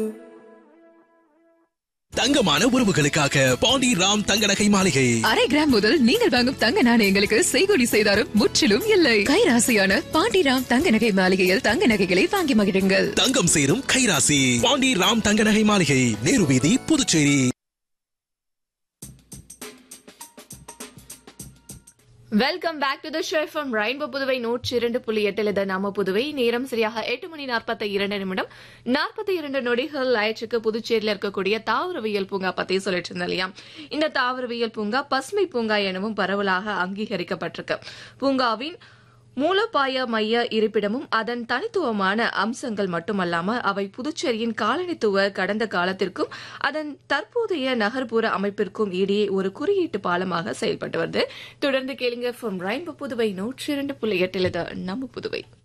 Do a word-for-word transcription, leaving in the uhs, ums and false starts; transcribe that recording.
தங்கமான உறவுகளுக்காக பாண்டி ராம் தங்க நகை மாளிகை. அரை கிராம் முதல் நீங்கள் வாங்கும் தங்க நாணயங்களுக்கு செய்கூலி செய்தாரும் முற்றிலும் இல்லை. கைராசியான பாண்டி ராம் தங்க நகை மாளிகையில் தங்க நகைகளை வாங்கி மகிழுங்கள். தங்கம் சேரும் கைராசி பாண்டி ராம் தங்க நகை மாளிகை, நேரு வீதி, Puducherry. Welcome back to the show from rainbow Puduvai நூற்றி இரண்டு புள்ளி எட்டில் இது நம்ம புதுவை. நேரம் சரியாக எட்டு மணி நாற்பத்தி இரண்டு நிமிடம் நாற்பத்தி இரண்டு நொடிகள் ஆயிடுச்சுக்கு. புதுச்சேரியில் இருக்கக்கூடிய தாவரவியல் பூங்கா பத்தி சொல்லிட்டு இருந்தோம் இல்லையா? இந்த தாவரவியல் பூங்கா பசுமை பூங்கா எனவும் பரவலாக அங்கீகரிக்கப்பட்டிருக்கு. பூங்காவின் மூலப்பாய மைய இருப்பிடமும் அதன் தனித்துவமான அம்சங்கள் மட்டுமல்லாம அவை புதுச்சேரியின் காலனித்துவ கடந்த காலத்திற்கும் அதன் தற்போதைய நகர்ப்புற அமைப்பிற்கும் இடையே ஒரு குறியீட்டு பாலமாக செயல்பட்டு வருது. தொடர்ந்து கேளுங்க ஃப்ரம் ரெயின்போ புதுவை நூற்றி இரண்டு புள்ளி எட்டில் நம்ம புதுவை.